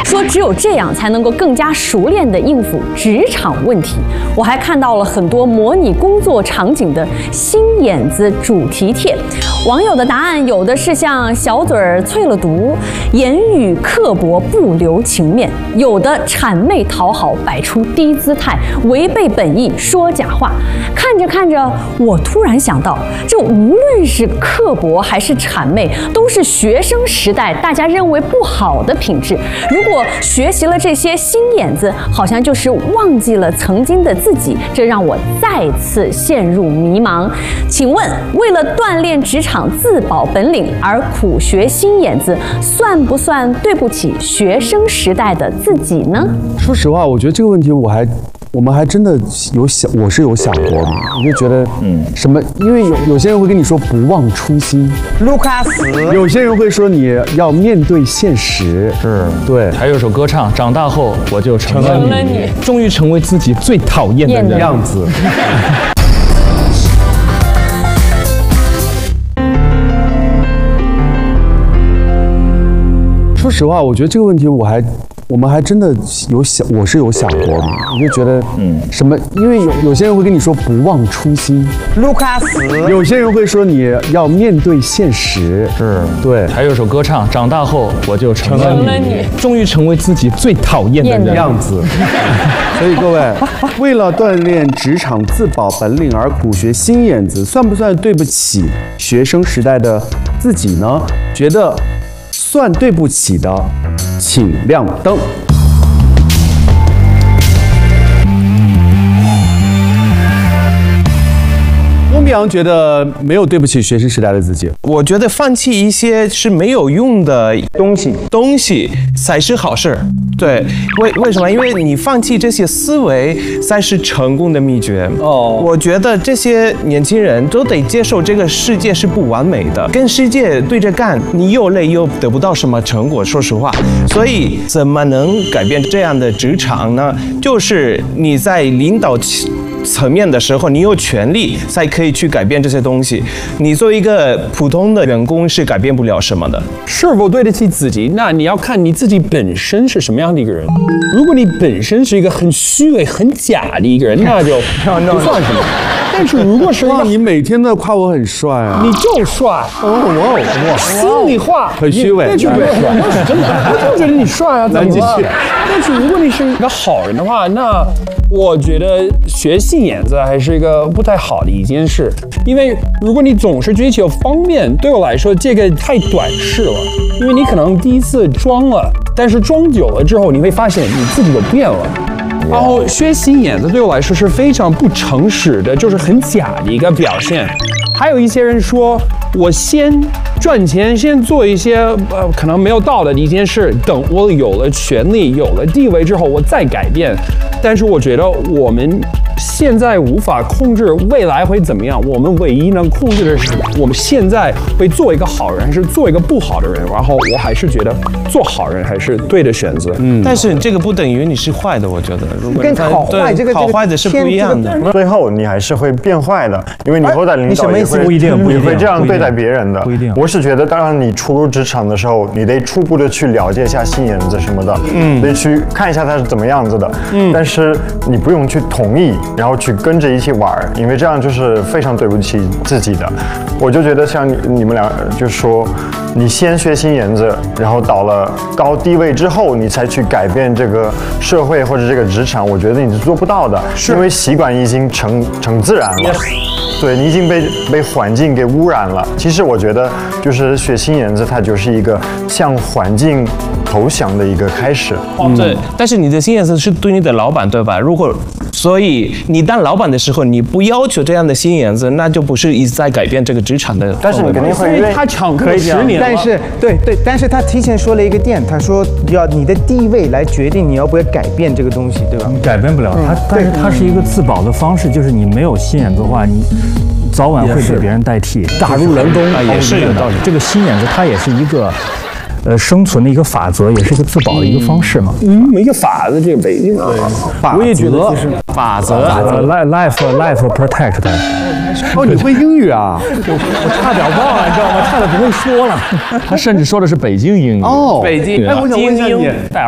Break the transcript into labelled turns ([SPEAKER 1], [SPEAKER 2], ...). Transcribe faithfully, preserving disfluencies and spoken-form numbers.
[SPEAKER 1] 说只有这样才能够更加熟练地应付职场问题。我还看到了很多模拟工作场景的心眼子主题帖，网友的答案有的是像小嘴儿啐了毒，言语刻薄不留情面，有的谄媚讨好，摆出低姿态，违背本意，说假话。看着看着，我突然想到，这无论是刻薄还是谄媚，都是学生时代大家认为不好的品质。如果学习了这些心眼子，好像就是忘记了曾经的自己，这让我再次陷入迷茫。请问，为了锻炼职场自保本领而苦学心眼子，算不算对不起学生时代的自己呢？
[SPEAKER 2] 说实话，我觉得这个问题我还。我们还真的有想，我是有想过的，我就觉得，嗯，什么？因为有有些人会跟你说不忘初心，
[SPEAKER 3] 卢卡斯；
[SPEAKER 2] 有些人会说你要面对现实，
[SPEAKER 4] 是，
[SPEAKER 2] 对。
[SPEAKER 4] 还有一首歌唱，长大后我就成了你，
[SPEAKER 1] 你
[SPEAKER 4] 终于成为自己最讨厌的人
[SPEAKER 2] 样子。说实话，我觉得这个问题我还。我们还真的有想，我是有想过的，我就觉得，嗯，什么？因为有有些人会跟你说不忘初心，
[SPEAKER 3] 卢卡斯；
[SPEAKER 2] 有些人会说你要面对现实，
[SPEAKER 4] 是，
[SPEAKER 2] 对。
[SPEAKER 4] 还有一首歌唱，长大后我就成了你，终于成为自己最讨厌的人
[SPEAKER 2] 样子。所以各位，为了锻炼职场自保本领而苦学心眼子，算不算对不起学生时代的自己呢？觉得算对不起的，请亮灯。翁碧阳觉得没有对不起学生时代的自己。
[SPEAKER 5] 我觉得放弃一些是没有用的东西，东西才是好事。对，为为什么？因为你放弃这些思维，才是成功的秘诀。哦，我觉得这些年轻人都得接受这个世界是不完美的，跟世界对着干，你又累又得不到什么成果。说实话，所以怎么能改变这样的职场呢？就是你在领导层面的时候，你有权利才可以去改变这些东西。你作为一个普通的员工是改变不了什么的。
[SPEAKER 6] 是否对得起自己，那你要看你自己本身是什么样的一个人。如果你本身是一个很虚伪、很假的一个人，那就不算什么。但是如果是
[SPEAKER 2] 哇，你每天都夸我很帅啊，
[SPEAKER 6] 你就帅哦哇哇，心里话
[SPEAKER 2] 很虚伪，
[SPEAKER 6] 那就不帅，那是真的，我就觉得你帅啊，怎么了？但是如果你是一个好人的话，那我觉得学心眼子还是一个不太好的一件事，因为如果你总是追求方便，对我来说这个太短视了，因为你可能第一次装了，但是装久了之后，你会发现你自己都变了。然后学心眼子对我来说是非常不诚实的，就是很假的一个表现。还有一些人说，我先赚钱，先做一些呃可能没有道德的一件事，等我有了权利、有了地位之后，我再改变。但是我觉得我们现在无法控制未来会怎么样，我们唯一能控制的是我们现在会做一个好人，还是做一个不好的人。然后我还是觉得做好人还是对的选择。
[SPEAKER 5] 嗯，但是这个不等于你是坏的，我觉得。如果
[SPEAKER 3] 跟好坏这个
[SPEAKER 5] 好坏的是不一样的。
[SPEAKER 7] 最后你还是会变坏的，因为你后代领导也会
[SPEAKER 4] 不一定，不一定
[SPEAKER 7] 会这样对待别人的。
[SPEAKER 4] 不一定。
[SPEAKER 7] 我是觉得，当然你初入职场的时候，你得初步的去了解一下心眼子什么的，嗯，得去看一下他是怎么样子的，嗯，但是你不用去同意，然后去跟着一起玩，因为这样就是非常对不起自己的。我就觉得像你们俩就说，你先学心眼子，然后到了高地位之后，你才去改变这个社会或者这个职场，我觉得你是做不到的，因为习惯已经成成自然了。对，你已经被被环境给污染了。其实我觉得，就是学心眼子，它就是一个向环境投降的一个开始。
[SPEAKER 5] 嗯，对。但是你的心眼子是对你的老板，对吧？如果所以你当老板的时候，你不要求这样的心眼子，那就不是一直在改变这个职场的。
[SPEAKER 7] 但是你肯定会，
[SPEAKER 6] 因为他抢可以十年了。
[SPEAKER 3] 但是对对，但是他提前说了一个点，他说要你的地位来决定你要不要改变这个东西，对吧？
[SPEAKER 8] 你改变不了它，但是它是一个自保的方式，就是你没有心眼子的话，你早晚会被别人代替，打入人中
[SPEAKER 5] 啊，也是有道理。
[SPEAKER 8] 这个心眼子它也是一个。呃，生存的一个法则，也是一个自保的一个方式嘛。
[SPEAKER 6] 嗯，一个法子，这个北京法，我也觉得其实
[SPEAKER 5] 法则
[SPEAKER 8] ，life life protect。
[SPEAKER 2] 哦，你会英语啊？
[SPEAKER 8] 我我差点忘了，你知道吗？差点不会说了。
[SPEAKER 4] 他甚至说的是北京英语。
[SPEAKER 2] 哦，
[SPEAKER 5] 北京。
[SPEAKER 2] 哎，我想问一下你。